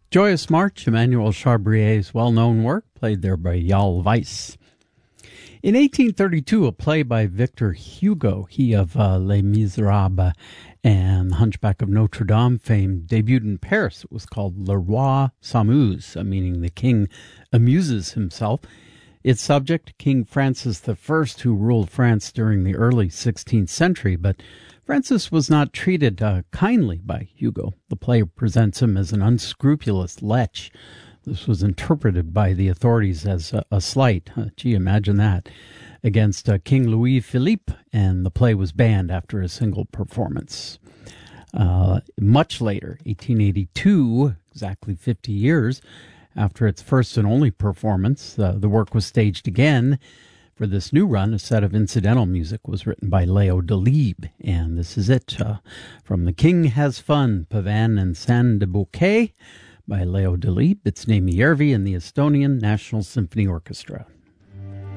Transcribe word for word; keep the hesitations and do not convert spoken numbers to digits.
Joyous March, Emmanuel Charbrier's well-known work, played there by Jarl Weiss. In eighteen thirty-two, a play by Victor Hugo, he of uh, Les Miserables and Hunchback of Notre Dame fame, debuted in Paris. It was called Le Roi s'amuse, meaning the king amuses himself. Its subject, King Francis the First, who ruled France during the early sixteenth century, but Francis was not treated uh, kindly by Hugo. The play presents him as an unscrupulous lech. This was interpreted by the authorities as a, a slight, uh, gee, imagine that, against uh, King Louis Philippe, and the play was banned after a single performance. Uh, much later, eighteen eighty-two, exactly fifty years after its first and only performance, uh, the work was staged again. For this new run, a set of incidental music was written by Leo Delibes, and this is it, uh, from The King Has Fun, Pavan and San de Bouquet, by Leo Delibes. It's Naimi Järvi and the Estonian National Symphony Orchestra.